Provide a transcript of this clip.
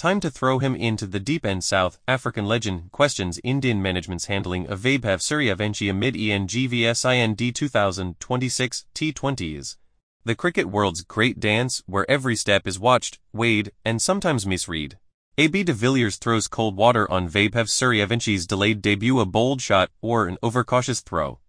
Time to throw him into the deep end. South African legend questions Indian management's handling of Vaibhav Suryavanshi amid ENGVSIND 2026 T20s. The cricket world's great dance where every step is watched, weighed, and sometimes misread. AB de Villiers throws cold water on Vaibhav Suryavanshi's delayed debut, a bold shot or an overcautious throw.